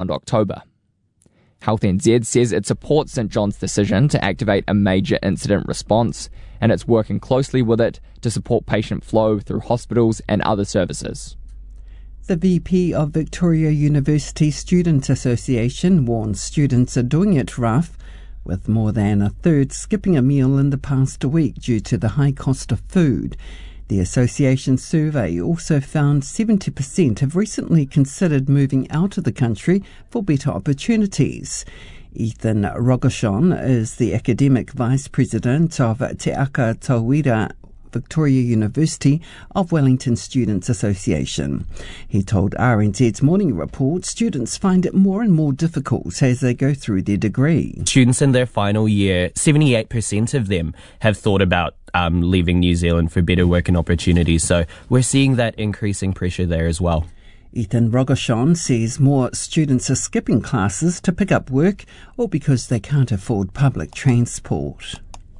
around October. Health NZ says it supports St John's decision to activate a major incident response, and it's working closely with it to support patient flow through hospitals and other services. The VP of Victoria University Students Association warns students are doing it rough, with more than a third skipping a meal in the past week due to the high cost of food. The association's survey also found 70% have recently considered moving out of the country for better opportunities. Ethan Rogoshon is the academic vice president of Te Aka Tauira Victoria University of Wellington Students Association. He told RNZ's Morning Report students find it more and more difficult as they go through their degree. Students in their final year, 78% of them have thought about leaving New Zealand for better working opportunities. So we're seeing that increasing pressure there as well. Ethan Rogoshon says more students are skipping classes to pick up work or because they can't afford public transport.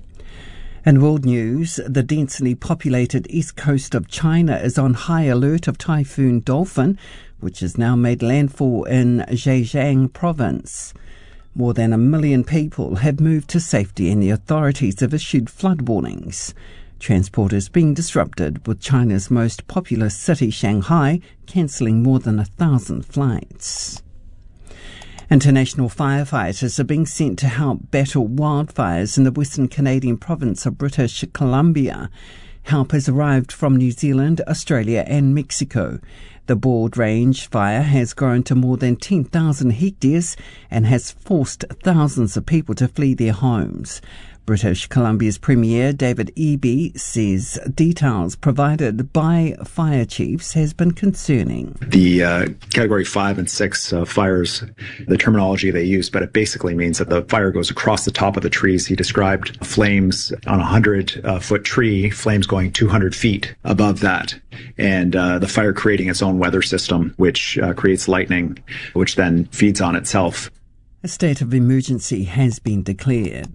In world news, the densely populated east coast of China is on high alert of Typhoon Dolphin, which has now made landfall in Zhejiang province. More than 1 million people have moved to safety and the authorities have issued flood warnings. Transport is being disrupted, with China's most populous city, Shanghai, cancelling more than 1,000 flights. International firefighters are being sent to help battle wildfires in the Western Canadian province of British Columbia. Help has arrived from New Zealand, Australia and Mexico. The Broad Range fire has grown to more than 10,000 hectares and has forced thousands of people to flee their homes. British Columbia's Premier David Eby says details provided by fire chiefs has been concerning. The Category 5 and 6 fires, the terminology they use, but it basically means that the fire goes across the top of the trees. He described flames on a 100-foot tree, flames going 200 feet above that, and the fire creating its own weather system, which creates lightning, which then feeds on itself. A state of emergency has been declared.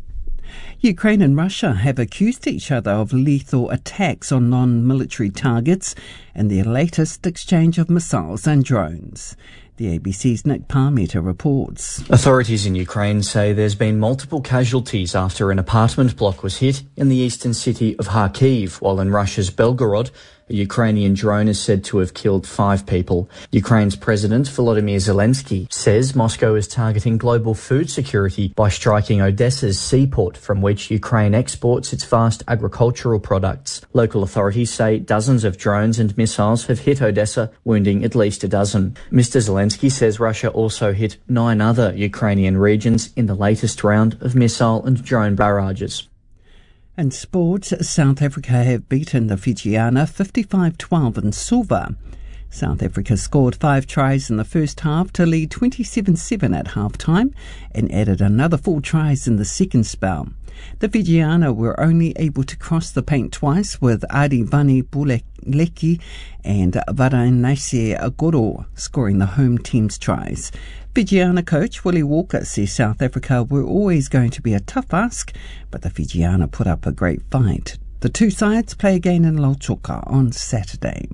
Ukraine and Russia have accused each other of lethal attacks on non-military targets in their latest exchange of missiles and drones. The ABC's Nick Parmenter reports. Authorities in Ukraine say there's been multiple casualties after an apartment block was hit in the eastern city of Kharkiv, while in Russia's Belgorod, a Ukrainian drone is said to have killed 5 people. Ukraine's President Volodymyr Zelensky says Moscow is targeting global food security by striking Odessa's seaport, from which Ukraine exports its vast agricultural products. Local authorities say dozens of drones and missiles have hit Odessa, wounding at least a dozen. Mr. Zelensky says Russia also hit 9 other Ukrainian regions in the latest round of missile and drone barrages. In sports, South Africa have beaten the Fijiana 55-12 in silver. South Africa scored 5 tries in the first half to lead 27-7 at half-time and added another 4 tries in the second spell. The Fijiana were only able to cross the paint twice, with Adivani Buleki and Varanasi Agoro scoring the home team's tries. Fijiana coach Willie Walker says South Africa were always going to be a tough ask, but the Fijiana put up a great fight. The two sides play again in Lautoka on Saturday.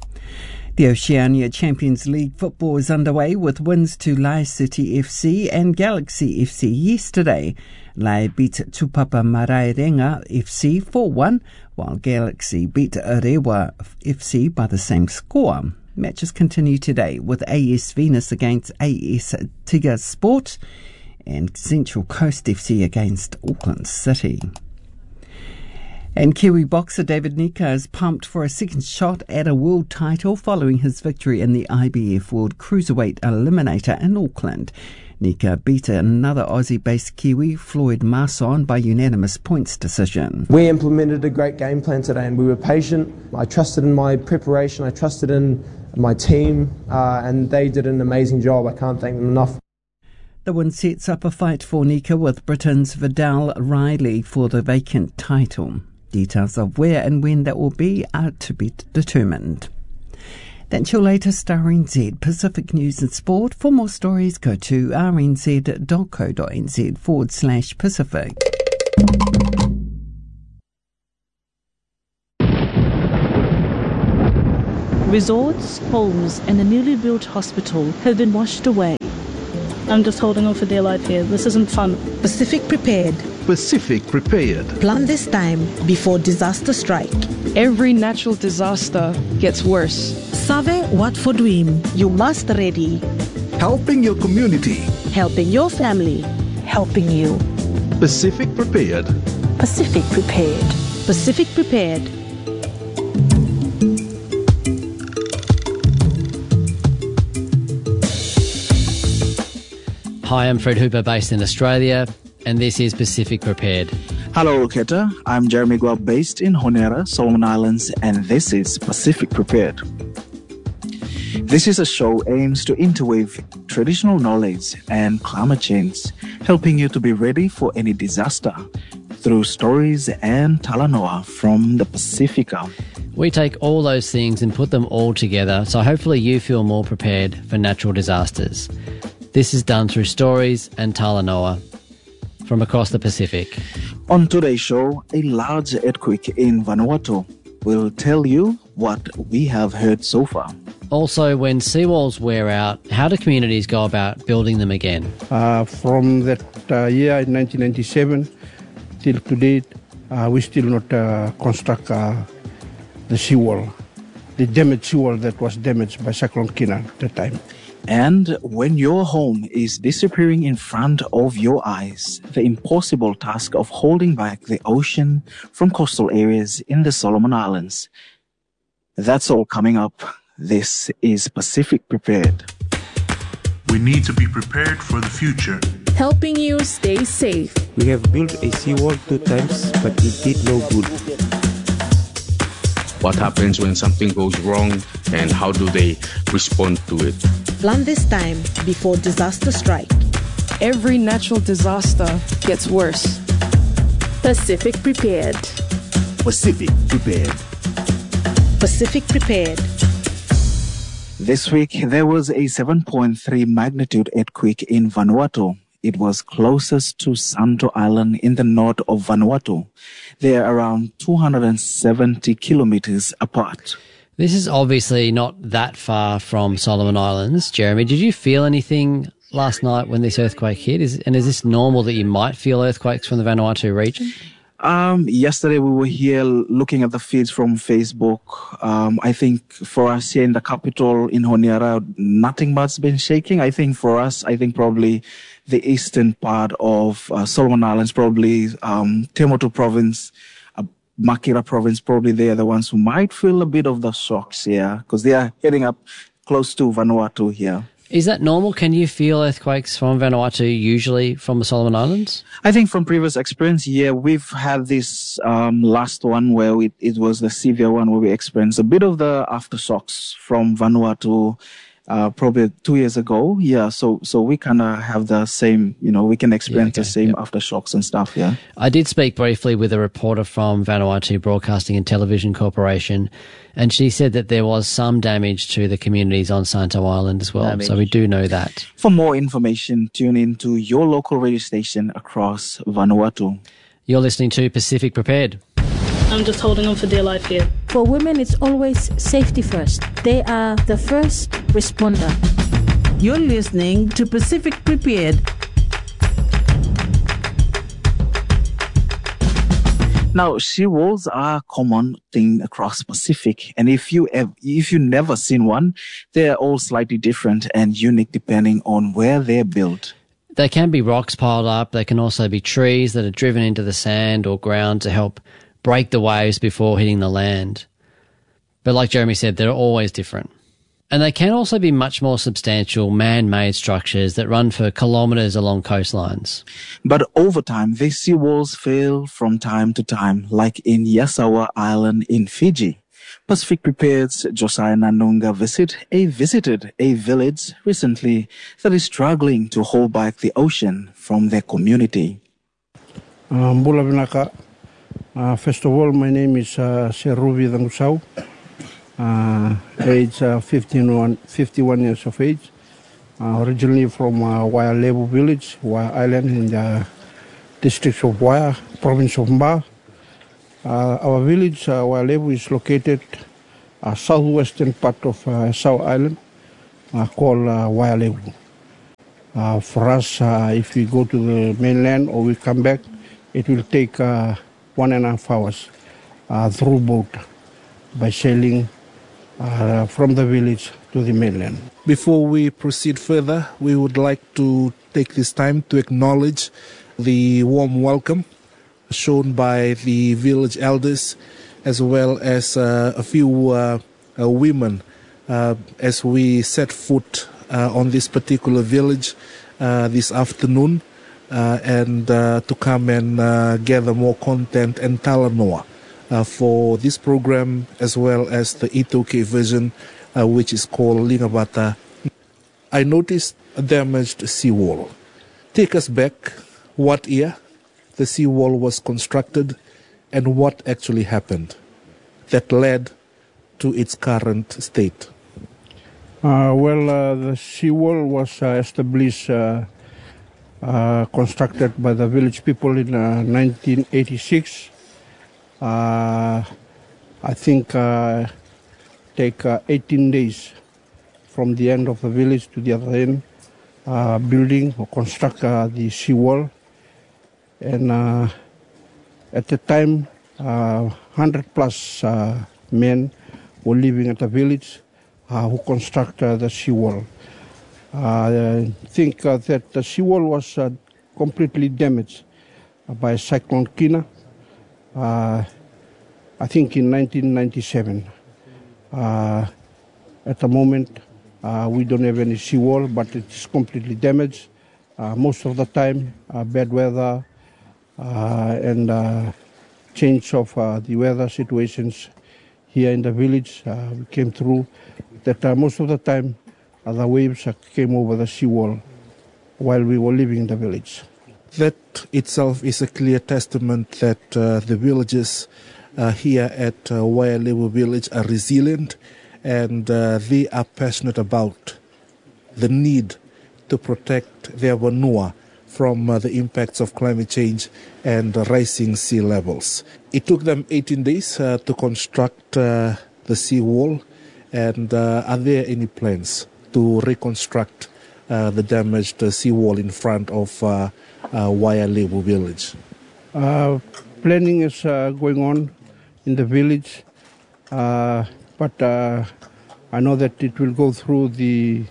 The Oceania Champions League football is underway with wins to Lai City FC and Galaxy FC yesterday. Lai beat Tupapa Maraerenga FC 4-1, while Galaxy beat Rewa FC by the same score. Matches continue today with AS Venus against AS Tiga Sport and Central Coast FC against Auckland City. And Kiwi boxer David Nika is pumped for a second shot at a world title following his victory in the IBF World Cruiserweight Eliminator in Auckland. Nika beat another Aussie-based Kiwi, Floyd Marson, by unanimous points decision. We implemented a great game plan today and we were patient. I trusted in my preparation, I trusted in my team, and they did an amazing job. I can't thank them enough. The win sets up a fight for Nika with Britain's Vidal Riley for the vacant title. Details of where and when that will be are to be determined. That's your latest RNZ Pacific News and Sport. For more stories, go to rnz.co.nz/Pacific. Resorts, homes and the newly built hospital have been washed away. I'm just holding on for dear life here. This isn't fun. Pacific Prepared. Pacific Prepared. Plan this time before disaster strike. Every natural disaster gets worse. Save what for dream. You must ready. Helping your community. Helping your family. Helping you. Pacific Prepared. Pacific Prepared. Pacific Prepared. Hi, I'm Fred Hooper based in Australia, and this is Pacific Prepared. Hello, Oketa. I'm Jeremy Guab based in Honiara, Solomon Islands, and this is Pacific Prepared. This is a show aims to interweave traditional knowledge and climate change, helping you to be ready for any disaster through stories and talanoa from the Pacifica. We take all those things and put them all together, so hopefully you feel more prepared for natural disasters. This is done through stories and talanoa from across the Pacific. On today's show, a large earthquake in Vanuatu will tell you what we have heard so far. Also, when seawalls wear out, how do communities go about building them again? From that year in 1997 till to date, we still not construct the seawall, the damaged seawall that was damaged by Cyclone Kina at that time. And when your home is disappearing in front of your eyes, the impossible task of holding back the ocean from coastal areas in the Solomon Islands. That's all coming up. This is Pacific Prepared. We need to be prepared for the future. Helping you stay safe. We have built a seawall 2 times, but it did no good. What happens when something goes wrong and how do they respond to it? Plan this time before disaster strike. Every natural disaster gets worse. Pacific Prepared. Pacific Prepared. Pacific Prepared. This week, there was a 7.3 magnitude earthquake in Vanuatu. It was closest to Santo Island in the north of Vanuatu. They are around 270 kilometers apart. This is obviously not that far from Solomon Islands. Jeremy, did you feel anything last night when this earthquake hit? Is this normal that you might feel earthquakes from the Vanuatu region? Yesterday we were here looking at the feeds from Facebook. I think for us here in the capital in Honiara, nothing much's been shaking. I think for us, probably the eastern part of Solomon Islands, probably Temotu province, Makira province, probably they are the ones who might feel a bit of the shocks here because they are heading up close to Vanuatu here. Is that normal? Can you feel earthquakes from Vanuatu usually from the Solomon Islands? I think from previous experience, yeah, we've had this last one where it was the severe one where we experienced a bit of the aftershocks from Vanuatu probably 2 years ago. Yeah, so we kind of have the same, we can experience the same aftershocks and stuff, yeah. I did speak briefly with a reporter from Vanuatu Broadcasting and Television Corporation, and she said that there was some damage to the communities on Santo Island as well. So we do know that. For more information, tune in to your local radio station across Vanuatu. You're listening to Pacific Prepared. I'm just holding on for dear life here. For women, it's always safety first. They are the first responder. You're listening to Pacific Prepared. Now, seawalls are a common thing across Pacific, and if you never seen one, they're all slightly different and unique depending on where they're built. They can be rocks piled up. They can also be trees that are driven into the sand or ground to help break the waves before hitting the land. But like Jeremy said, they're always different. And they can also be much more substantial man-made structures that run for kilometres along coastlines. But over time, these seawalls fail from time to time, like in Yasawa Island in Fiji. Pacific Prepared's Josiah Nanunga visited a village recently that is struggling to hold back the ocean from their community. First of all, my name is Seruvi Dangusau, age 51 years of age, originally from Waialevu village, Waia Island in the district of Waia, province of Mba. Our village, Waialevu, is located southwestern part of South Island called Waialevu. For us, if we go to the mainland or we come back, it will take 1.5 hours through boat by sailing from the village to the mainland. Before we proceed further, we would like to take this time to acknowledge the warm welcome shown by the village elders as well as a few women as we set foot on this particular village this afternoon and to come and gather more content and talanoa for this program as well as the Itoke version which is called Lingabata. I noticed a damaged seawall. Take us back, what year the seawall was constructed and what actually happened that led to its current state? The seawall was established, constructed by the village people in 1986. I think take 18 days from the end of the village to the other end, building or construct the seawall. And at the time, 100 plus men were living at the village who constructed the seawall. I think that the seawall was completely damaged by Cyclone Kina, I think in 1997. At the moment, we don't have any seawall, but it's completely damaged. Most of the time, bad weather and change of the weather situations here in the village we came through, that most of the time the waves came over the seawall while we were living in the village. That itself is a clear testament that the villagers here at Waialevu village are resilient and they are passionate about the need to protect their vanua from the impacts of climate change and rising sea levels. It took them 18 days to construct the seawall, and are there any plans to reconstruct the damaged seawall in front of Waialevu village? Planning is going on in the village, but I know that it will go through the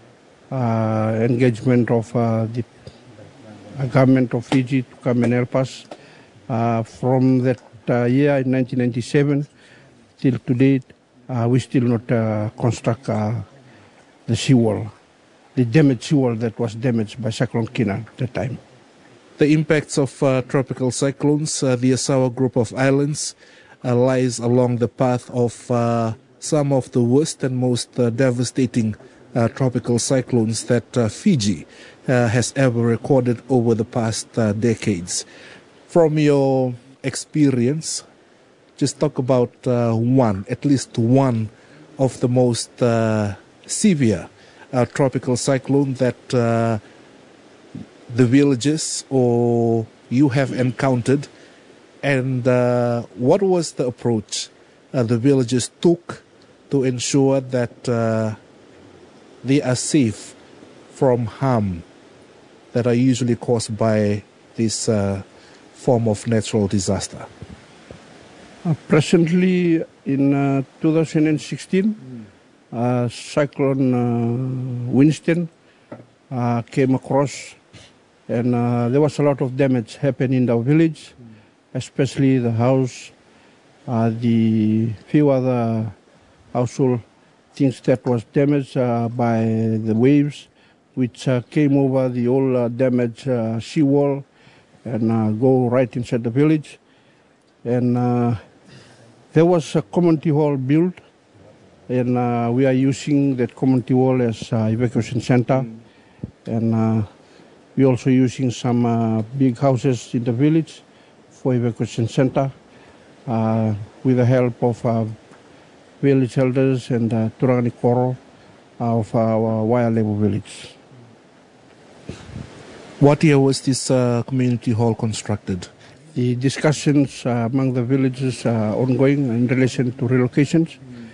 engagement of the government of Fiji to come and help us. From that year in 1997 till to date, we still not construct the seawall, the damaged seawall that was damaged by Cyclone Kina at the time. The impacts of tropical cyclones, the Asawa group of islands, lies along the path of some of the worst and most devastating tropical cyclones that Fiji has ever recorded over the past decades. From your experience, just talk about at least one of the most severe tropical cyclone that the villages or you have encountered, and what was the approach the villagers took to ensure that they are safe from harm that are usually caused by this form of natural disaster? Presently, in 2016, Cyclone Winston came across, and there was a lot of damage happening in the village, especially the house, the few other household things that was damaged by the waves, which came over the old damaged seawall and go right inside the village. And there was a community hall built, and we are using that community hall as evacuation center. And we're also using some big houses in the village for evacuation center with the help of village elders and Turangani Koro of our Waialevu village. What year was this community hall constructed? The discussions among the villages are ongoing in relation to relocations,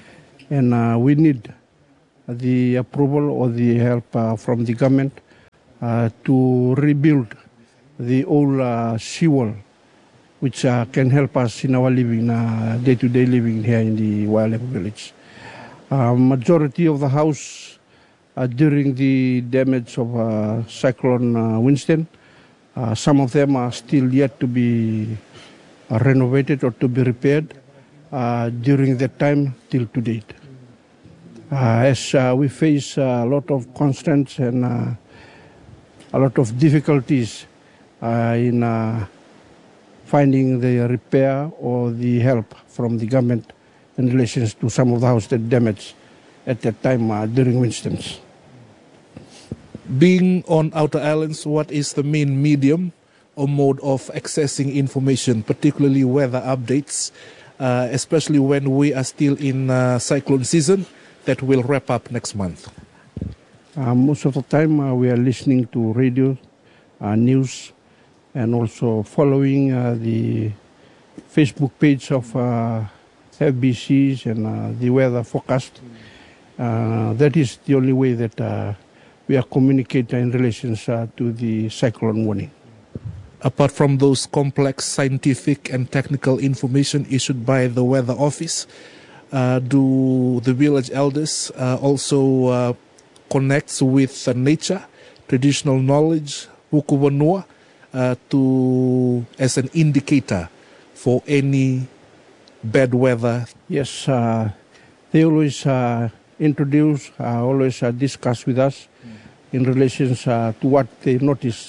and we need the approval or the help from the government to rebuild the old seawall, which can help us in our living, day-to-day living here in the Waialevu village. Majority of the house during the damage of Cyclone Winston, some of them are still yet to be renovated or to be repaired during that time till to date. As we face a lot of constraints and a lot of difficulties in finding the repair or the help from the government in relation to some of the houses that damaged at that time during Winston's. Being on outer islands, what is the main medium or mode of accessing information, particularly weather updates, especially when we are still in cyclone season that will wrap up next month? Most of the time we are listening to radio, news, and also following the Facebook page of FBCs and the weather forecast. That is the only way that we are communicating in relation to the cyclone warning. Apart from those complex scientific and technical information issued by the weather office, do the village elders also connect with nature, traditional knowledge, hukuvanua, as an indicator for any bad weather? Yes, they always introduce, always discuss with us in relation to what they notice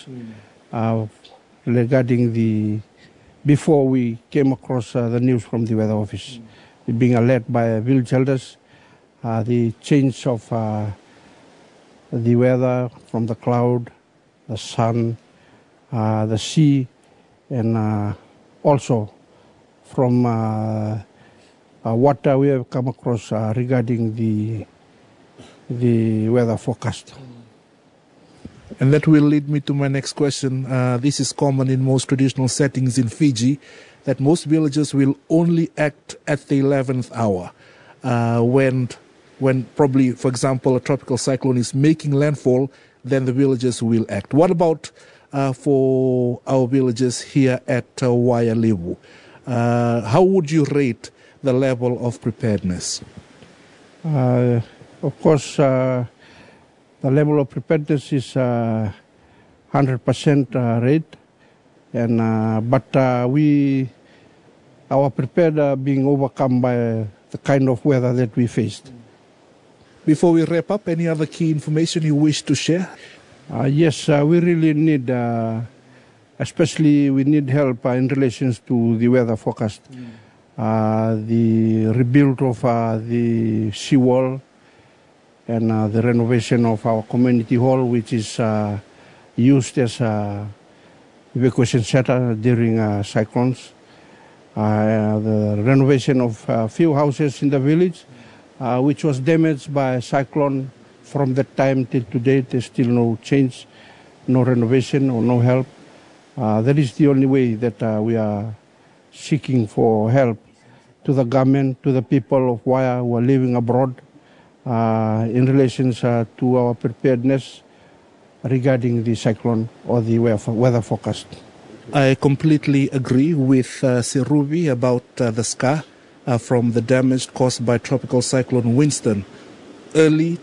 regarding before we came across the news from the weather office. Being alert by village elders, the change of the weather from the cloud, the sun, the sea, and also from what we have come across regarding the weather forecast. And that will lead me to my next question. This is common in most traditional settings in Fiji, that most villagers will only act at the 11th hour when probably, for example, a tropical cyclone is making landfall, then the villagers will act. What about for our villagers here at Waialevu? How would you rate the level of preparedness? Of course, the level of preparedness is 100% rate, and but our prepared being overcome by the kind of weather that we faced. Before we wrap up, any other key information you wish to share? Yes, we really need, especially we need help in relation to the weather forecast. The rebuild of the seawall and the renovation of our community hall, which is used as a evacuation center during cyclones. The renovation of a few houses in the village, which was damaged by a cyclone. From that time till today, there's still no change, no renovation or no help. That is the only way that we are seeking for help to the government, to the people of Waia who are living abroad, in relation to our preparedness regarding the cyclone or the weather forecast. I completely agree with Siruvi about the scar from the damage caused by tropical cyclone Winston. Early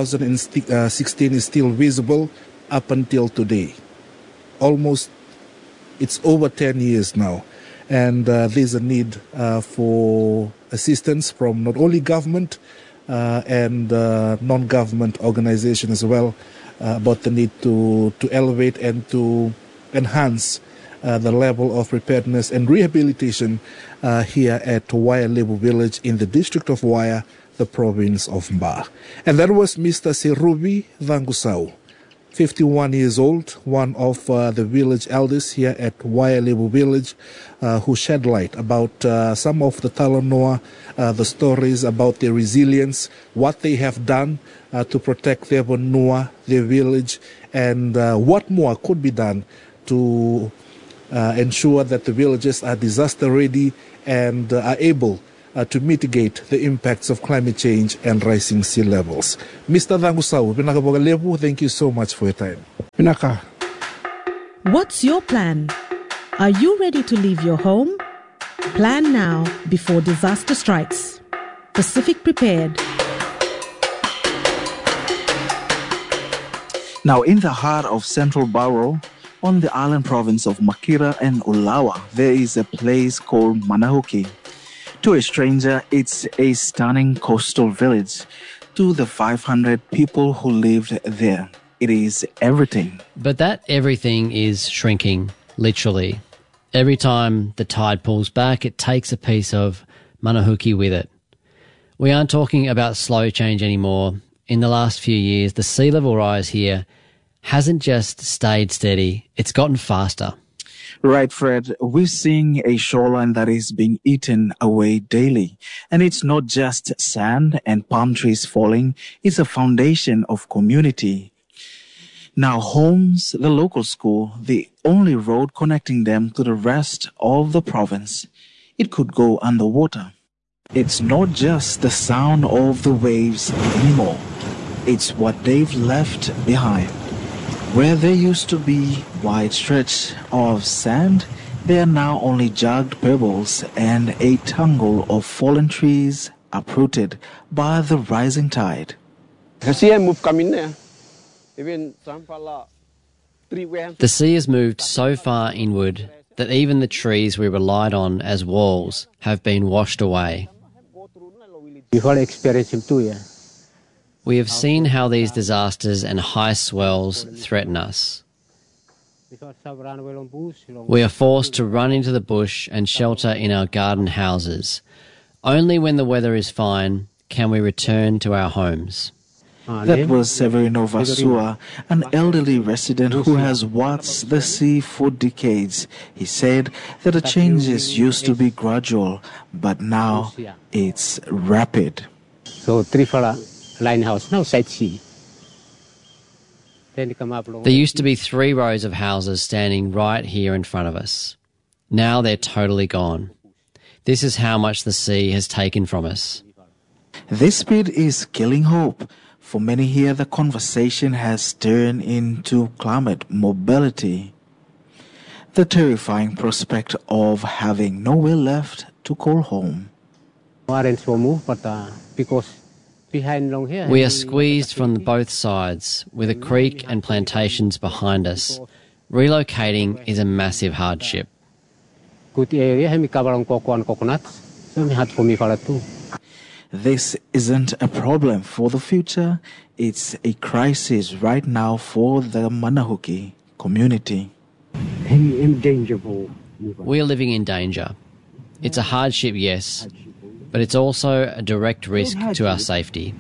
2016 is still visible up until today. Almost, it's over 10 years now. And there's a need for assistance from not only government and non-government organizations as well, about the need to elevate and to enhance the level of preparedness and rehabilitation here at Waialevu Village in the district of Waia, the province of Mba. And that was Mr. Siruvi Vangusau, 51 years old, one of the village elders here at Waialevu Village, who shed light about some of the Talanoa, the stories about their resilience, what they have done to protect their Vanua, their village, and what more could be done to ensure that the villages are disaster ready and are able to mitigate the impacts of climate change and rising sea levels. Mr. Dangusau, thank you so much for your time. What's your plan? Are you ready to leave your home? Plan now before disaster strikes. Pacific Prepared. Now, in the heart of Central Barrow, on the island province of Makira and Ulawa, there is a place called Manahuki. To a stranger, it's a stunning coastal village. To the 500 people who lived there, it is everything. But that everything is shrinking, literally. Every time the tide pulls back, it takes a piece of Manahuki with it. We aren't talking about slow change anymore. In the last few years, the sea level rise here hasn't just stayed steady, it's gotten faster. Right, Fred. We're seeing a shoreline that is being eaten away daily. And it's not just sand and palm trees falling, it's a foundation of community. Now, homes, the local school, the only road connecting them to the rest of the province, it could go underwater. It's not just the sound of the waves anymore. It's what they've left behind. Where there used to be wide stretch of sand, there are now only jagged pebbles and a tangle of fallen trees uprooted by the rising tide. The sea has moved so far inward that even the trees we relied on as walls have been washed away. We have seen how these disasters and high swells threaten us. We are forced to run into the bush and shelter in our garden houses. Only when the weather is fine can we return to our homes. That was Severino Vasua, an elderly resident who has watched the sea for decades. He said that the changes used to be gradual, but now it's rapid. So Trifala Linehouse, now side sea. There used to be 3 rows of houses standing right here in front of us. Now they're totally gone. This is how much the sea has taken from us. This speed is killing hope. For many here, the conversation has turned into climate mobility. The terrifying prospect of having nowhere left to call home. We are squeezed from both sides, with a creek and plantations behind us. Relocating is a massive hardship. This isn't a problem for the future, it's a crisis right now for the Manahuki community. We are living in danger. It's a hardship, yes, but it's also a direct risk to our safety.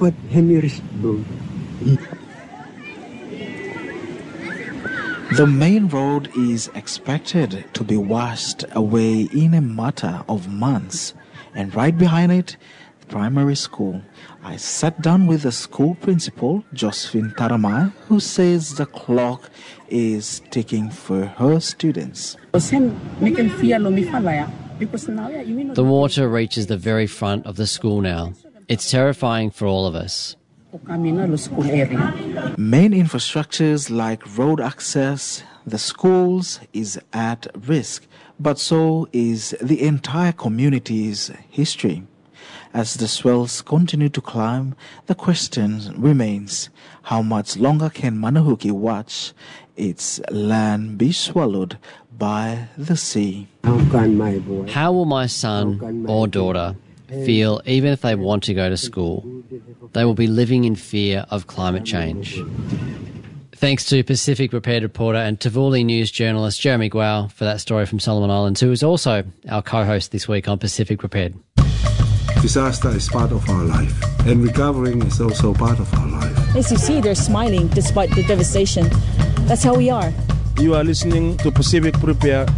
The main road is expected to be washed away in a matter of months, and right behind it, the primary school. I sat down with the school principal, Josephine Taramai, who says the clock is ticking for her students. The water reaches the very front of the school now. It's terrifying for all of us. Main infrastructures like road access, the schools is at risk, but so is the entire community's history. As the swells continue to climb, the question remains, how much longer can Manahuki watch its land be swallowed by the sea? How will my son or daughter feel even if they want to go to school? They will be living in fear of climate change. Thanks to Pacific Prepared reporter and Tavuli News journalist Jeremy Guao for that story from Solomon Islands, who is also our co-host this week on Pacific Prepared. Disaster is part of our life, and recovering is also part of our life. As you see, they're smiling despite the devastation. That's how we are. You are listening to Pacific Prepared.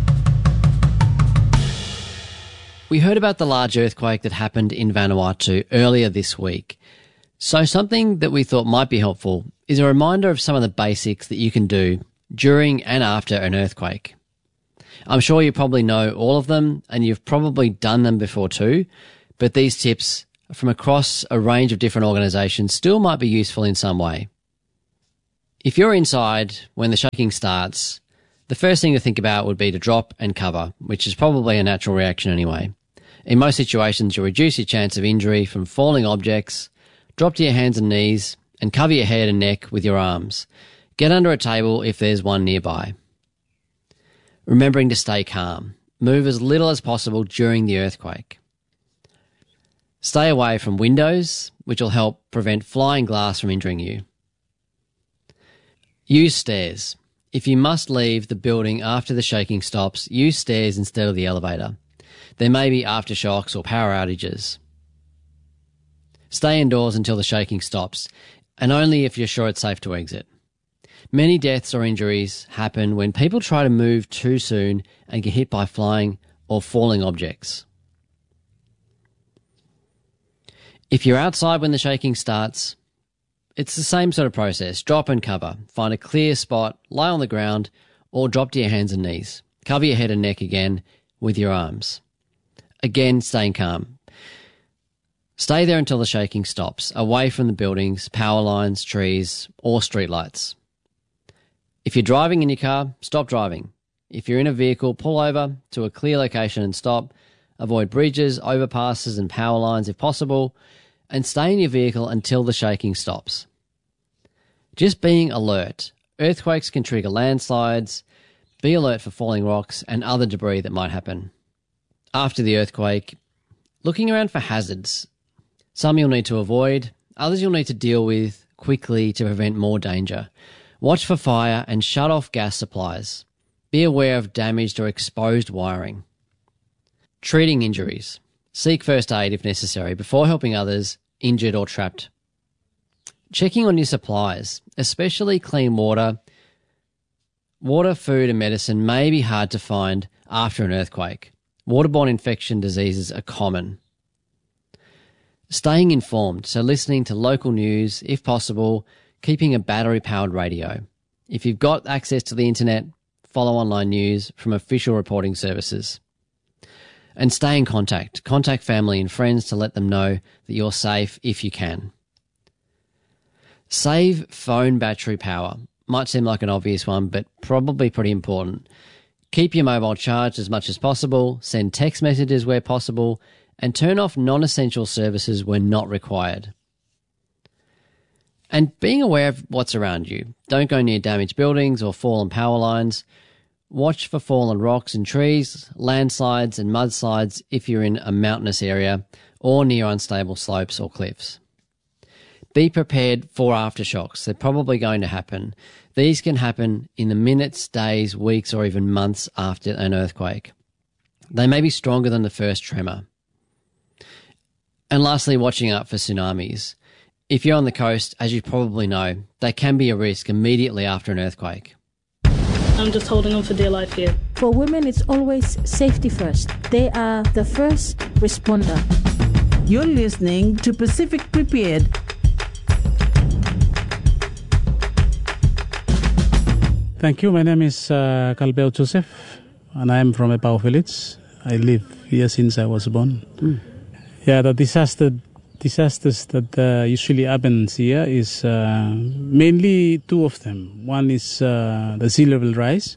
We heard about the large earthquake that happened in Vanuatu earlier this week. So something that we thought might be helpful is a reminder of some of the basics that you can do during and after an earthquake. I'm sure you probably know all of them, and you've probably done them before too, but these tips from across a range of different organisations still might be useful in some way. If you're inside when the shaking starts, the first thing to think about would be to drop and cover, which is probably a natural reaction anyway. In most situations, you'll reduce your chance of injury from falling objects, drop to your hands and knees, and cover your head and neck with your arms. Get under a table if there's one nearby. Remembering to stay calm. Move as little as possible during the earthquake. Stay away from windows, which will help prevent flying glass from injuring you. Use stairs. If you must leave the building after the shaking stops, use stairs instead of the elevator. There may be aftershocks or power outages. Stay indoors until the shaking stops, and only if you're sure it's safe to exit. Many deaths or injuries happen when people try to move too soon and get hit by flying or falling objects. If you're outside when the shaking starts, it's the same sort of process. Drop and cover. Find a clear spot, lie on the ground, or drop to your hands and knees. Cover your head and neck again with your arms. Again, staying calm. Stay there until the shaking stops, away from the buildings, power lines, trees, or street lights. If you're driving in your car, stop driving. If you're in a vehicle, pull over to a clear location and stop. Avoid bridges, overpasses, and power lines if possible, and stay in your vehicle until the shaking stops. Just being alert. Earthquakes can trigger landslides. Be alert for falling rocks and other debris that might happen. After the earthquake, looking around for hazards. Some you'll need to avoid, others you'll need to deal with quickly to prevent more danger. Watch for fire and shut off gas supplies. Be aware of damaged or exposed wiring. Treating injuries. Seek first aid if necessary before helping others injured or trapped. Checking on your supplies, especially clean water. Water, food and medicine may be hard to find after an earthquake. Waterborne infection diseases are common. Staying informed, so listening to local news, if possible, keeping a battery-powered radio. If you've got access to the internet, follow online news from official reporting services. And stay in contact. Contact family and friends to let them know that you're safe if you can. Save phone battery power. Might seem like an obvious one, but probably pretty important. Keep your mobile charged as much as possible, send text messages where possible, and turn off non-essential services when not required. And being aware of what's around you. Don't go near damaged buildings or fallen power lines. Watch for fallen rocks and trees, landslides and mudslides if you're in a mountainous area or near unstable slopes or cliffs. Be prepared for aftershocks. They're probably going to happen. These can happen in the minutes, days, weeks, or even months after an earthquake. They may be stronger than the first tremor. And lastly, watching out for tsunamis. If you're on the coast, as you probably know, they can be a risk immediately after an earthquake. I'm just holding on for dear life here. For women, it's always safety first. They are the first responder. You're listening to Pacific Prepared. Thank you. My name is Kalbeo Joseph, and I am from Epao Village. I live here since I was born. Yeah, the disasters that usually happens here is mainly two of them. One is the sea level rise,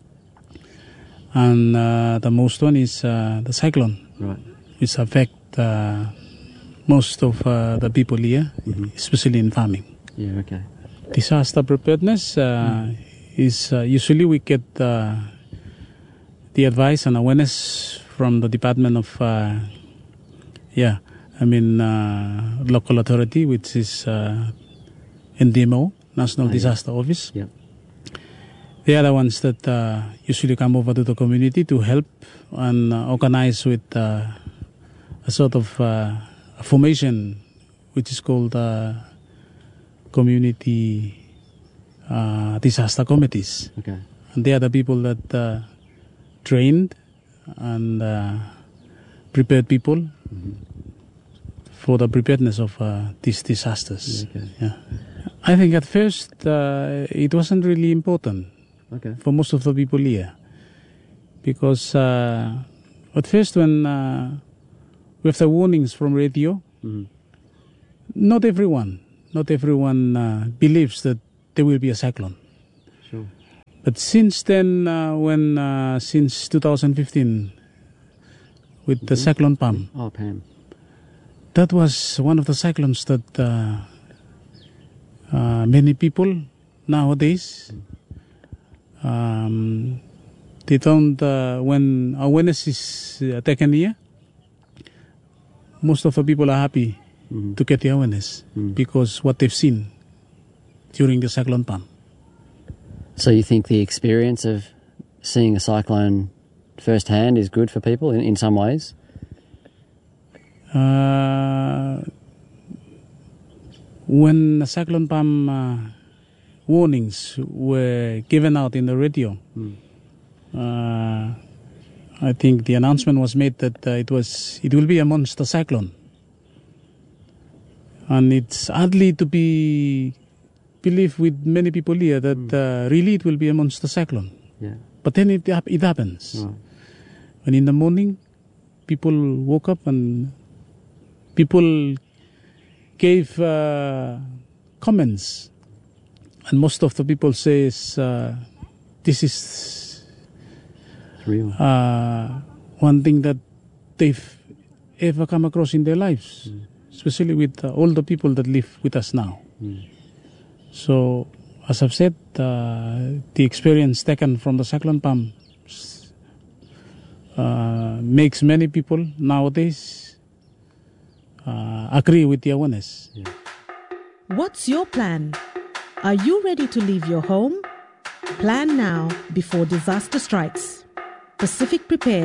and the most one is the cyclone, which affect most of the people here, especially in farming. Yeah, okay. Disaster preparedness is usually we get the advice and awareness from the Department of local authority, which is NDMO, National Disaster Office. Yeah. They are the ones that usually come over to the community to help and organize with a sort of a formation which is called community disaster committees. Okay. And they are the people that trained and prepared people for the preparedness of these disasters. Okay. Yeah. I think at first it wasn't really important for most of the people here, because at first when with the warnings from radio, not everyone believes that there will be a cyclone. Sure. But since then, since 2015, with the cyclone Pam. Oh, Pam. That was one of the cyclones that many people nowadays, they don't, when awareness is taken here, most of the people are happy to get the awareness because what they've seen during the cyclone Pam. So you think the experience of seeing a cyclone firsthand is good for people in some ways? When the cyclone Pam warnings were given out in the radio, I think the announcement was made that it will be a monster cyclone, and it's hardly to be believed with many people here that really it will be a monster cyclone. Yeah. But then it happens. Right. And in the morning, people woke up and people gave comments, and most of the people says this is real. One thing that they've ever come across in their lives, especially with all the people that live with us now. So, as I've said, the experience taken from the cyclone Pam makes many people nowadays agree with the awareness. Yeah. What's your plan? Are you ready to leave your home? Plan now before disaster strikes. Pacific Prepared.